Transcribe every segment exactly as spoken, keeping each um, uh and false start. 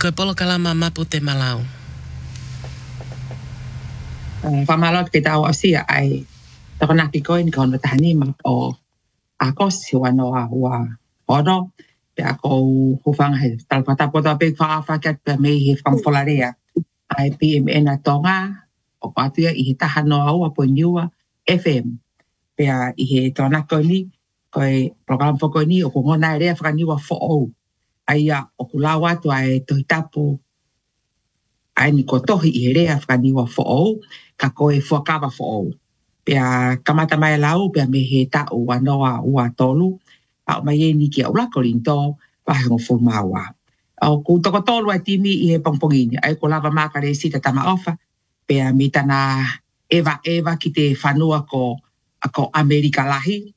Koe polo kalama mapu te malau. Whamalot ke tau asia ai takanaki koe ni kauna tahani ma o ako si wanoa hua ono pe ako hufanga he talpata pota pe whaafakat pe me he whamfolarea ai P M N a tonga o patua i he tahano au a poiniua F M pe a i he tonako ni koe program foko ni o kongona area whakaniwa fo o ai a o kulawa tu ai tohitapu ai ni ko tohi i he rea whakaniwa fo o ka koe whakawa fo o pea kamata mai lau pea me he ta o wanoa ua tolu a o mai e ni ki au lako rinto pahango fumawa. O ku toko tolu ai timi i he pongpongini ai ko lava makare sita tama ofa pea mi tana eva eva ki te whanua ko ako Amerika lahi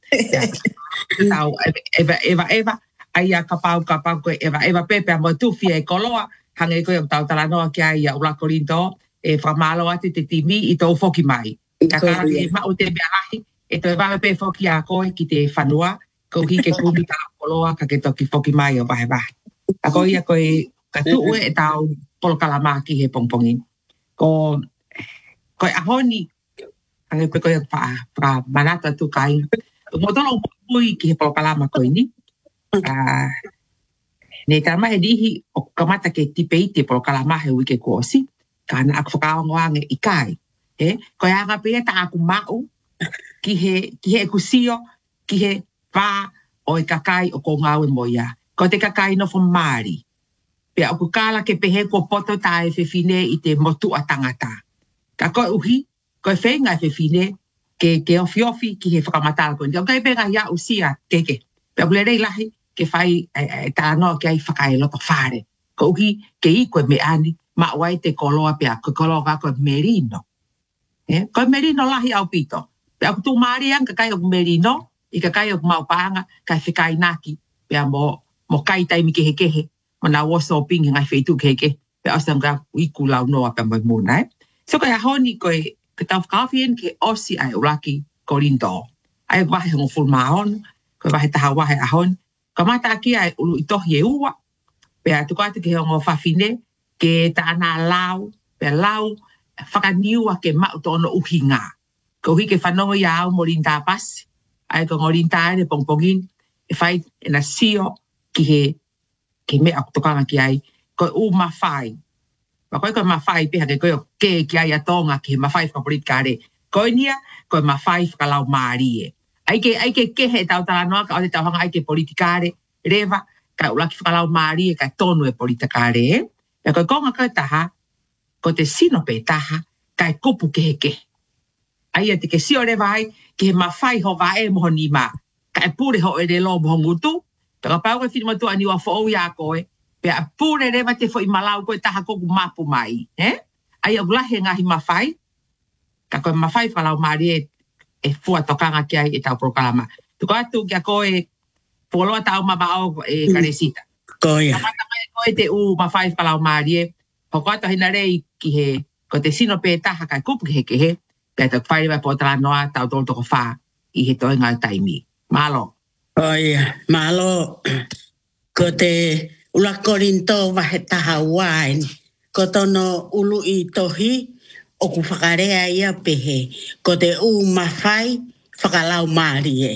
tau eva eva eva ai a kapau kapau ko eva eva pepe mo tufi e koloa hange ko tau talanoa ki ai au lako rinto e whamalo ati te timi i tau foki mai. Ka kara ki mau te beahi, e toi wawe pe foki a koe ki te whanua, ko ki ke kumi ka koloa ka ke toki foki mai o wahe wahe. A koe ia koe ka tuu e tau polo kalama ki he pongpongi. Ko koe ahoni, ange pe koe pa, pa manata tu kai, mo tolo pui ki he polo kalama koe ni. Uh, ne tama he dihi o kamata ke tipe ite polo kalama he wike kuosi, ka ana ak whakaongoange i kai. Eh, ko ia nga pia ta aku mau ki he ki he kusio ki he pa o e kakai o ko ngau e moia ko te kakai no fo mari pe o kala ke pehe ko poto ta e fefine i te motu a tangata ka ko uhi ko fe nga fefine ke ke ofiofi ki he whakamata ko ndi o kai pe nga ia usia keke pe o lere lahi ke fai e ta no ke ai whakai loto fare ko uhi ke i ko me ani ma wai te koloa pe ko koloa ko merino. Eh, ko merino lahi au pito. Pe aku tu mariang ka kai o merino, i ka kai o maupanga, ka whikai naki, pe mo mo kai tai mi kehe kehe, mo na woso pingi ngai whaitu kehe kehe, pe asam ka iku lau noa pe mai muna, eh. So kai ahoni koe, ka tau whakawhien ke osi ai uraki ko rindo. Ai wahe hongo fulmaon, koe wahe taha wahe ahon, ka mata aki ai ulu itohi e ua, pe atu kate ke hongo whawhine, ke ta ana lau, pe lau, whakaniua ke mau tono uhinga. Ko hi ke whanongo ia au morinta pasi. Ai ko morinta e pongpongin. E whai e na sio ki he ke mea kutokanga ki ai. Ko u mawhai. Ma koe koe mawhai peha ke koe o ke ki ai atonga ki he mawhai whakaporit kare. Koe nia koe mawhai whakalau maarie. Ai ke ai ke kehe tau talanoa ka o te tauhanga ai ke politikare. Rewa ka ulaki whakalau maarie ka tonu e politikare. E koe konga koe taha ko te sino pe taha, kai kupu kehe kehe. Ai te ke sio re vai, ke he mawhai ho vae moho ni ma, kai pure ho e re lo moho ngutu, pe ka pau kai whini matu aniwa fo au ya koe, pe a pure re te fo i malau koe taha koku mapu mai, eh? Ai a gulahe ngahi mawhai, ka koe mawhai whalau maari e, e fua tokanga ki ai e tau prokalama. Tuko atu kia koe, poloa tau mabao e karesita. Koia. Kamata mai koe te u mawhai whalau maari e, hoko ato hina rei ki he, ko te sino pe taha kai kupu ki he ke he, pe ato whaere mai potala noa tau tolu toko wha i he toi ngā taimi. Malo. Oh ia, malo. Ko te ulako rinto wahe taha wain, ko tono ulu i tohi, o ku whakarea ia pehe, ko te u mawhai whakalau maari e.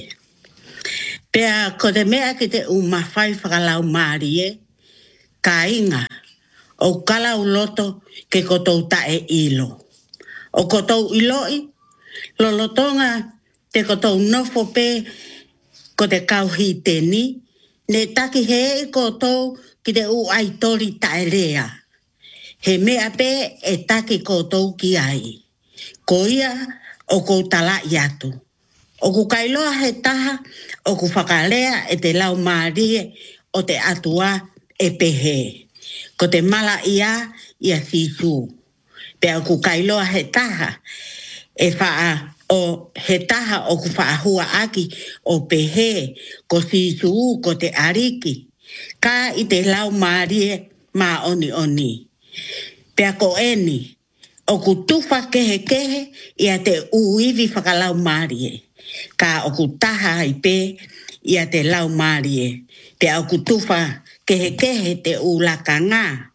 Pea ko te mea ki te u mawhai whakalau maari e, ka inga, o kala uloto ke kotou tae ilo. O kotou iloi, lolotonga te kotou nofo pe ko te kauhi teni, ne taki he e kotou ki te u aitori tae rea. He mea pe e taki kotou ki ai. Ko ia o kou tala iatu. O ku kailoa he taha, o ku whakalea e te lau maarie o te atua e pehe. Ko te mala ia, ia sisu. Pea ku kailoa he taha, e wha o he taha o ku whaahua aki o pehe, ko sisu ko te ariki. Ka i te lau maarie ma oni oni. Pea ko eni, o ku tufa kehe kehe, ia te uivi whakalau maarie. Ka o ku taha i pe, ia te lau maarie. Pea o ku tufa kehe kehe te ulaka ngā.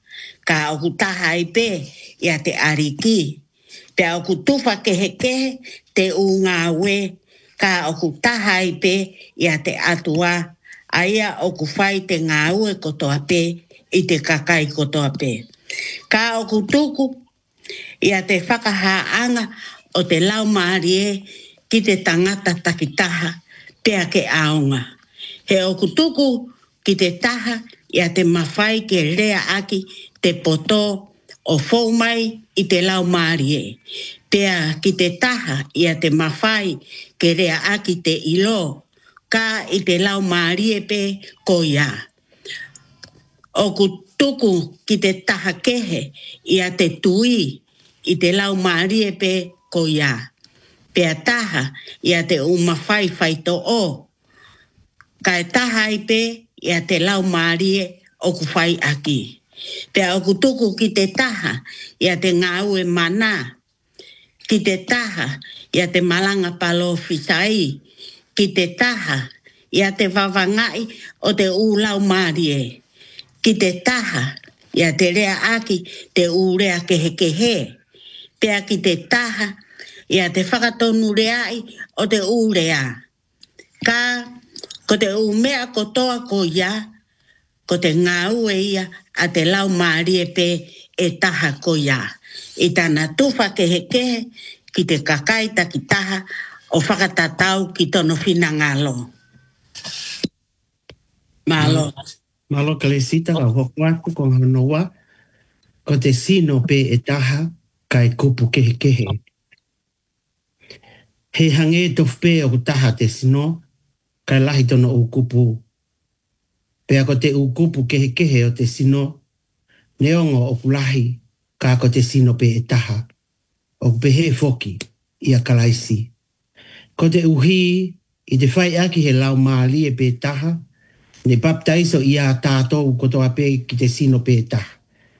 ka oku taha i pe ia te ariki. Pe oku tufa kehe kehe te unga we ka oku taha i pe ia te atua aia oku fai te ngā ue kotoa pe i te kakai kotoa pe. Ka oku tuku ia te whakahaanga o te lau maarie ki te tangata takitaha pea ke aonga. He oku tuku ki te taha ia te mawhai ke rea aki te poto o fou mai i te lau maarie. Pea ki te taha ia te mawhai ke rea aki te ilo ka i te lau maarie pe ko ia. Oku tuku ki te taha kehe ia te tui i te lau maarie pe ko ia. Pea taha ia te umawhai whai to o. Ka e taha i pe ia te lau maarie oku whai aki. Pea oku tuku ki te taha ia te ngāue mana. Ki te taha ia te malanga palo fisai. Ki te taha ia te wawangai o te ulau maarie. Ki te taha ia te rea aki te urea kehe kehe. Pea ki te taha ia te whakatonu reai o te urea. Ka ko te umea kotoa ko ia, ko te ngāue ia a te lau maarie pe e taha ko ia. I tana tuwha kehe kehe ki te kakai taki taha o whakatatau ki tono whina ngalo. Malo. Malo kalesita ka hokuatu ko hanoa ko te sino pe e taha kai kupu kehe kehe. He hange tofu pe o taha te sino kai lahi tono o kupu. Pea ko te ukupu kehe kehe o te sino neongo o kulahi ka ko te sino pe e taha. O pehe foki ia kalaisi. Ko te uhi i te whai aki he lau maali e pe taha. Ne baptaiso ia tātou kotoa pe ki te sino pe taha.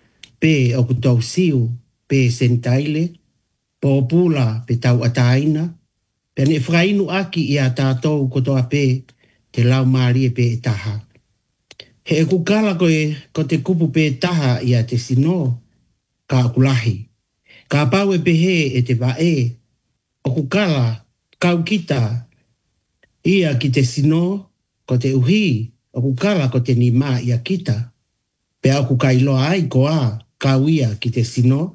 Pe o kutou siu pe sentaile. Po pula pe tau ataina. Pe ne whainu aki ia tātou kotoa pe te lau maali e pe taha. He e kukala koe ko te kupu pe taha ia te sino ka kulahi. Ka pau e pehe e te vae. O kukala kau kita ia ki te sino ko te uhi. O kukala ko te nima ia kita. Pea ku kailoa ai koa kau ia ki te sino.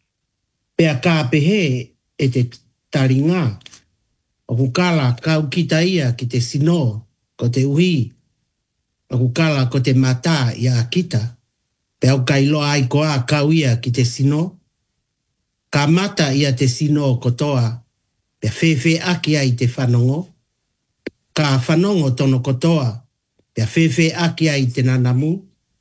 Pea ka pehe e te taringa. O kukala kau kita ia ki te sino ko te uhi. O kukala ko te mata ia kita. Pea ku kailoa ai koa kau ia ki te sino. Ka mata ia te sino kotoa. Pea whewhe aki ai te whanongo. Ka whanongo tono kotoa. Pea whewhe aki ai te nanamu.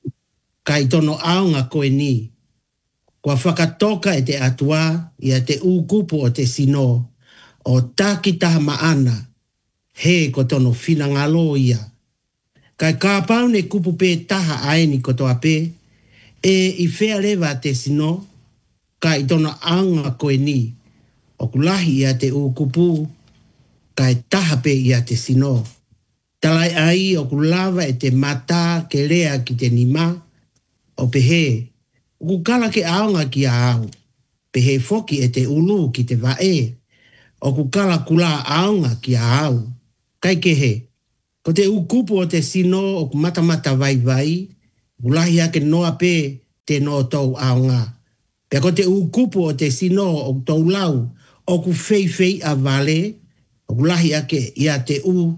Ka i tono aonga koe ni. Kua whakatoka e te atua ia te ukupu o te sino. O taki taha maana. He ko tono whina ngalo ia. Kai ka pau ne kupu pe taha aeni kotoa pe. E i whea rewa te sino. Ka i tono aonga koe ni. O kulahi ia te ukupu. Ka e taha pe ia te sino. Talai ai o kulava e te mata ke rea ki te nima. O pehe. O kukala ke aonga ki a au. Pehe foki e te ulu ki te vae. O kukala kula aonga ki a au. Kai kehe. Ko te ukupu o te sino o kumata mata vai vai. Ulahi ake noa pe te no tau aonga. Pea ko te ukupu o te sino o tau lau. O ku fei fei a vale. O kulahi ake ia te u.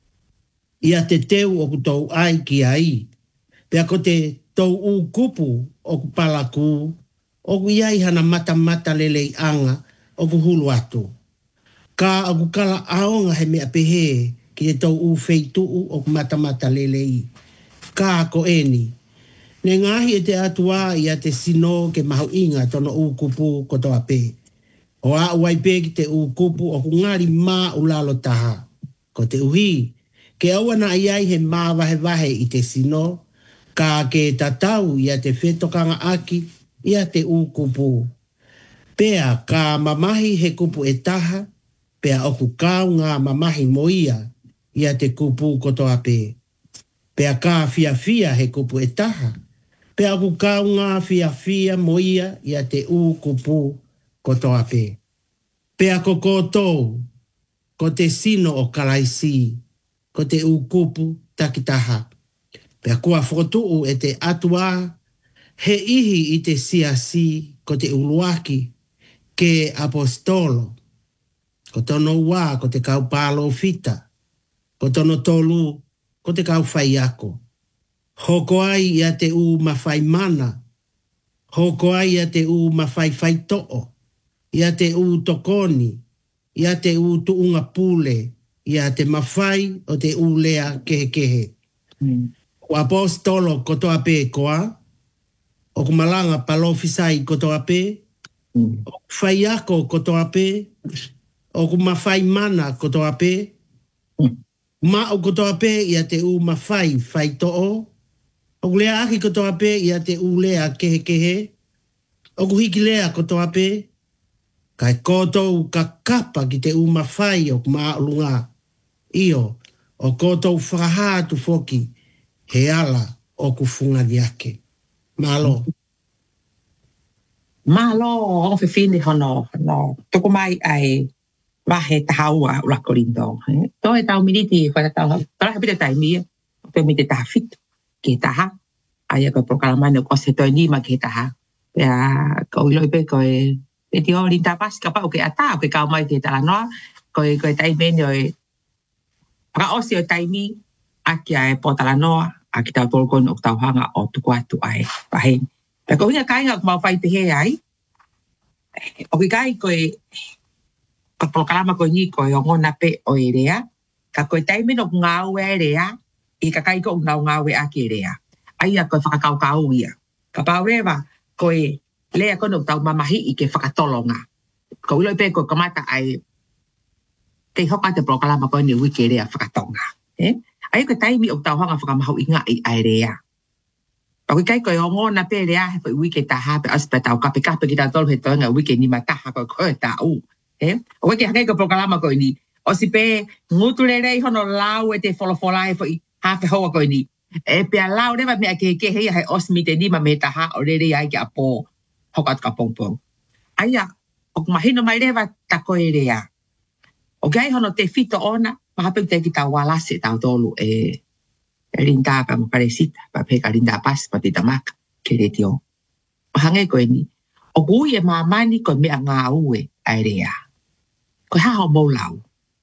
Ia te teu o ku tau ai ki ai. Pea ko te tau u kupu o ku palaku. O ku iai hana mata mata lelei anga. O ku hulu atu. Ka o ku kala aonga he mea pehe. Ki te tau u fei tuu o ku mata mata lelei. Ka ko eni. Ne ngahi e te atua ia te sino ke mahu inga tono u kupu kotoa pe. O a uai pe ki te u kupu o ku ngari mā ulalo taha. Ko te uhi. Ke awana iai he mā wahe wahe i te sino. Ka ke tatau ia te whetokanga aki ia te u kupu. Pea ka mamahi he kupu e taha. Pea oku kau ngā mamahi moia ia te kupu kotoa pe. Pea ka fia fia he kupu e taha. Pe aku kaunga fia fia moia ia te u kupu kotoa pe. Pe ako kotou ko te sino o kalaisi, ko te u kupu takitaha. Pe aku a fotu e te atua he ihi i te siasi ko te uluaki ke apostolo. Ko tono ua ko te kau palo fita. Ko tono tolu ko te kau faiako. Hoko ai ia te u mawhai mana. Hoko ai ia te u mawhai whai to'o. Ia te u tokoni. Ia te u tuunga pule. Ia te mawhai o te u lea kehe kehe. Mm. O apostolo kotoa pe koa. O kumalanga palofisai kotoa pe. Mm. O whaiako kotoa pe. O kumawhai mana kotoa pe. Mm. Ma o kotoa pe ia te u mawhai whai to'o. O lea aki kotoa pe ia te u lea kehe kehe. O kuhiki lea kotoa pe. Kai koutou ka kapa ki te u mawhai o kumaolunga. Io, o koutou whakahātu foki he ala o kufunga niake. Malo. Malo, o fe fine hono, no. Toko mai ai wahe tahaua ula korindo. To e tau miniti, whaka tau, tala hapita taimi, te mi te taha fit, ke taha. Aia koe prokalamane o kose toi nima ke taha. Pea, ko iloi pe koe, e ti o rinta pasi ka pau ke ata, ke kau mai ke tala noa, koe koe taimene oe, paka osi o taimi, aki ai potala noa, aki tau tolkon o tau hanga o tuku atu ai, pahen. Pea ko hinga kainga kumau whai te he ai, o ki kai koe, ka prokalama koe ni koe o ngona pe o e rea, ka koe taimene o ngau e rea, i ka kai ko ngau ngau e aki e rea. Aia koe whakakau kau ia. Ka pau rewa, koe lea kono tau mamahi i ke whakatolonga. Ko iloi pe koe kamata ai kei hoka te prokalama koe ni wiki rea whakatonga. Eh? Ai koe taimi o tau hanga whakamahau inga i ai rea. Pa koe kai koe o ngona pe rea he koe wiki taha pe aspe tau kape kape ki tau tolu he toenga wiki ni mataha koe koe tau. Eh? O wiki hakai koe prokalama koe ni. O si pe ngutu le rei hono lau e te wholofola he koe hape hoa koe ni. E pea lau rewa mea ke ke hei he osmi te nima me taha o re rei ai ke apo hokat ka pongpong. Aia, o kumahino mai rewa tako e rea. O gai hono te fito ona, mahape te ki tau walase tau tolu e, e rinda pa maparesita, pa peka rinda pas pa te tamaka, ke re tio. O hange koe ni, o kui e mamani koe mea ngā ue ai rea. Koe haho mou lau.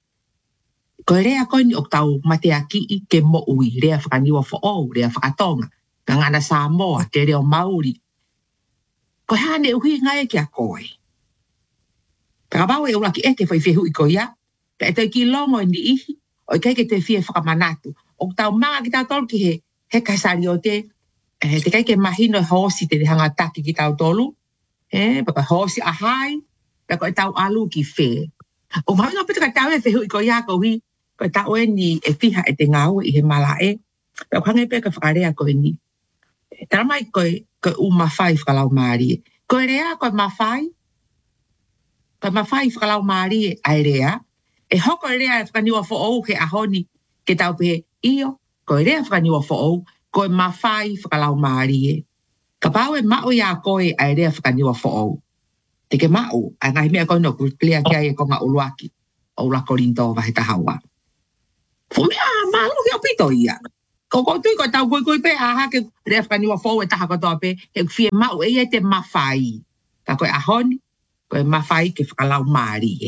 Koe rea koe ni o tau matea ki i ke mo ui, rea whakaniwa fo ou, rea whakatonga, ka ngana Samoa, te reo Mauri. Koe hane uhi ngai ki a koe. Kakabau e ulaki e te whaiwhehu i koe ia, ka e te ki longo ni ihi, o i kai ke te whie whakamanatu. O tau maa ki tau tolu ki he, he kaisari o te, eh, te kai ke mahino e hosi te hanga taki ki tau tolu, eh, baka hosi ahai, baka e tau alu ki whe. O mahino pita ka tau e whehu i koe ia koe hui, koe tau e ni e whiha e te ngau i he mala e, baka hange pe ka whakarea koe ni. Tara mai koe, koe u mawhai whakalau maari e. Koe rea koe mawhai, koe mawhai whakalau maari e ai rea, e hoko rea e whakaniwa fo ou he ahoni ke tau pe iyo, koe rea whakaniwa fo ou, koe mawhai whakalau maari e. Ka pau e mao ia koe ai rea whakaniwa fo ou. Te ke mao, a ngai mea koe no kuklea kia e konga uluaki, o ula korinto vahe tahawa. Fumea, malu heo pito ia. Ko ko tui ko tau koi koi pe aha ke rea whakaniwa fo ou e taha kotoa pe, he fie mao e e te mawhai. Ka koe ahoni, koe mawhai ke whakalau maari e.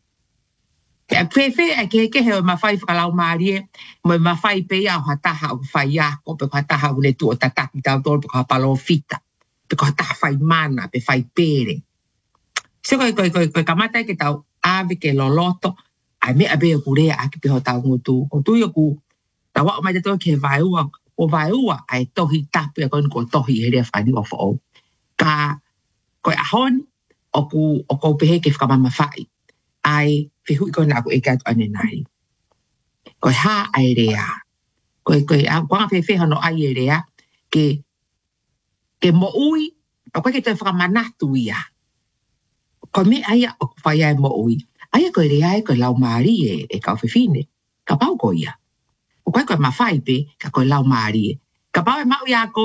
Pea whewhe e ke ke he o mawhai whakalau maari e, mo e mawhai pe ia o hataha o whai ako, pe ko hataha o le tu o tataki tau tolu, pe ko hapalo fita, pe ko hataha whai mana, pe whai pere. Se koe koe koe koe kamata ke tau ave ke loloto, ai mea be o kurea aki pe ho tau ngutu. O tui o ku, tau wao mai te toi ke vai ua, o vai ua, ai tohi tapu e koe ko tohi e rea whakaniwa fo ou. Ka koe ahoni, o ku, o kou pehe ke whakamama whai. Ai, whihui koe nāku e kātu ane nai. Koe hā ai rea. Koe, koe, koanga whewheha no ai e rea, ke, ke mo ui, o koe ke toi whakamanatu ia. Koe me aia o whai ai mo ui. Aia koe rea e koe lau maari e, e kau whiwhine. Ka pau koe ia. O koe koe mawhai pe, ka koe lau maari e. Ka pau e mau ia koe,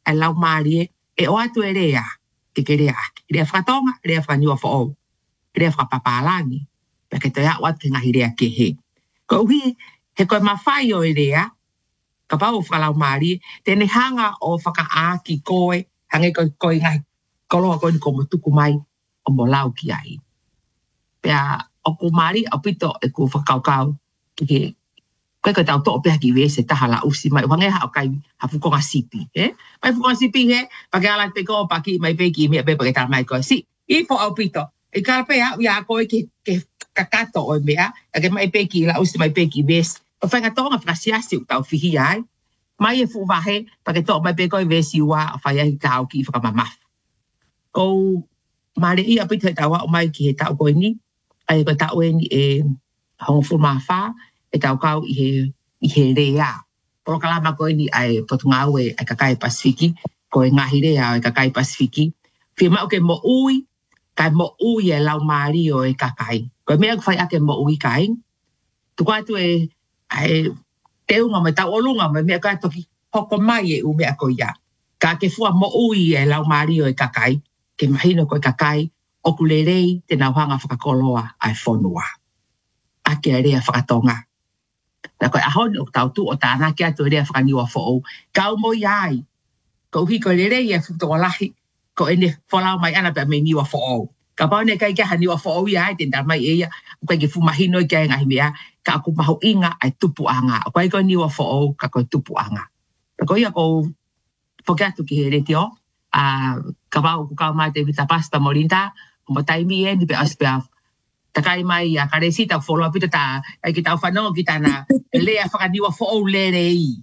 ai lau maari e o atu e rea, ke ke rea ake. Rea whakatonga, rea whaniwa whaou, rea whakapapalangi, pia ke toi au atu ngahi rea ke he. Ko uhi, he koe mawhai o e rea, ka pau whakalau maari, tene hanga o whakaaki koe, hange koe koe ngai, koloa koe ni ko motuku mai, o mo lau ki ai. Pea, o ko maari, au pito e ko whakaukau, ki ke, koe koe tau to'o pia ki we se taha la usi mai, wange hao kai hafukonga sipi, eh? Mai fukonga sipi he, pake ala te ko paki mai peki mea pe pake tal mai koe, si, i po au pito, e kala pe au ia koe ke, ke kakato o mea, ake mai peki la usi mai peki wes, o whainga tonga whakasiasi u tau whihi ai, mai e fuwahe, pake to'o mai pe koe wesi ua, o whai ahi tau ki whakamamaf. Kou, maare i apito he tawa o mai ki he tau koe ni, ai koe tau e ni e hongo fulma wha, e tau kau i he, i he rea. Poro kalama koe ni ai potunga au e ai kakai Pasifiki, koe ngahi rea o e kakai Pasifiki. Whia mau ke mo ui, kai mo ui e lau maari o e kakai. Koe mea ku whai ake mo ui kai. Tuku atu e, ai teunga mai tau olunga mai mea kai toki hoko mai e u mea koe ia. Ka ke fua mo ui e lau maari o e kakai, ke mahino koe kakai, o kulerei te nauhanga whakakoloa ai whonua. Ake a rea whakatonga. Na koe ahon o tau tu o tāna ki atu rea whakaniwa who'ou. Kau mo iai. Ko uhi koe rere i e whutonga lahi. Ko ene wholau mai ana pia me niwa who'ou. Ka pau ne kai kia haniwa who'ou iai. Tenda mai eia. Koe ki fumahino i kia ngahi mea. Ka aku mahu inga ai tupu anga. Koe koe niwa who'ou ka koe tupu anga. Na koe ia ko whoke atu ki he retio. Ka pau ku kau mai te vita pasta morinta. Mo taimi e ni pe aspea takai mai a karesita follow up ta ai ki tau whanau ki tana lea whakaniwa who'ou le rei.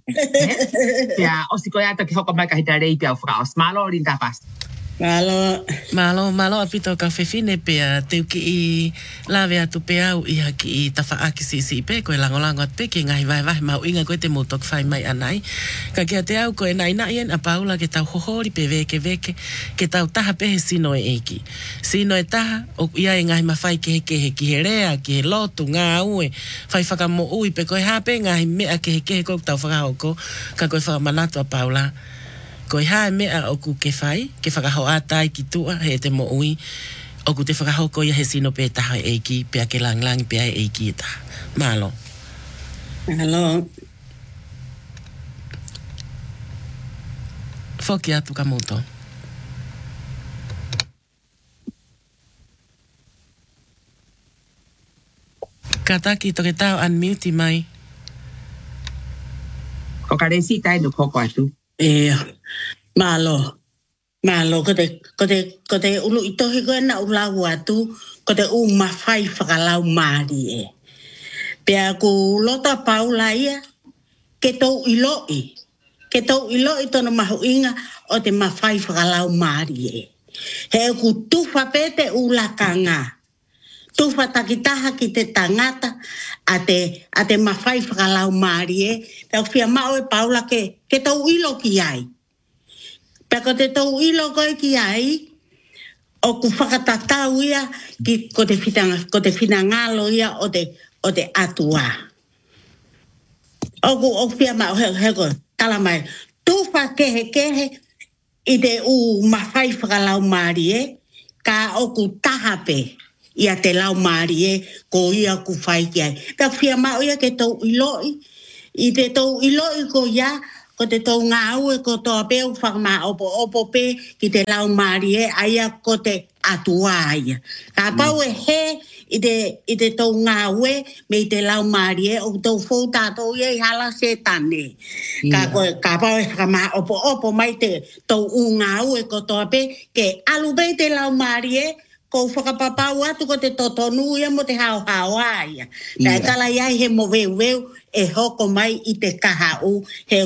Pea osiko ata ki hoko mai ka hita rei pia whakaos. Malo rin tapas. Malo. Malo, malo apito ka whewhine pea teu ki i lawe atu pea au iha ki i tawhaaki si si pe koe langolango at pe ki ngahi vai vai mau inga koe te motok whai mai anai. Ka kia te au koe nai nai en a paula ke tau hohori pe veke veke ke tau taha pehe sino e eiki. Sino e taha o ia e ngahi mawhai ke he ke he ki he rea ki he lotu ngā ue whai whakamo ui pe koe hape ngahi mea ke he ke he koe tau whakahoko ka koe whakamanatu a paula. Koe hae mea o ku ke whai, ke whakaho ātai ki tua, he te mo ui, o ku te whakaho ko ia he sino pe taha e eiki, pea ke lang lang pea e eiki e taha. Malo. Malo. Whoki atu ka moto. Ka taki toke tau unmute mai. Ko ka resi tai no koko atu. E, malo. Malo, ko te, ko te, ko te ulu itohi koe na ulau atu, ko te u mawhai whakalau maari e. Pea ku lota paula ia, ke tau iloi. Ke tau iloi tono mahu inga o te mawhai whakalau maari e. He ku tuwha pete u lakanga. Tuwha takitaha ki te tangata a te, a te mawhai whakalau maari e. Pea whia mao e paula ke, ke tau ilo ki ai. Pea ko te tau ilo koe ki ai, o ku whakatatau ia, ki, ko te whitanga, ko te whinangalo ia o te, o te atua. O ku, o whia mao he, he koe, tala mai, tuwha kehe kehe, i te u mawhai whakalau maari e, ka o ku tahape, ia te lau maari e, ko ia ku whai ki ai. Pea whia mao ia ke tau iloi, i te tau iloi ko ia, ko te tau ngā ue ko toa peu whakama opo opo pe ki te lau maari e aia ko te atua aia. Ka pau e he i te, i te tau ngā ue me i te lau maari e o tau fau tātou i e hala se tane. Ka, ko, ka pau e whakama opo opo mai te tau u ngā ue ko toa pe ke alu pe te lau maari e ko whakapapau atu ko te totonu ia mo te hao hao aia. Ka e kala iai he mo veu veu e hoko mai i te kaha u he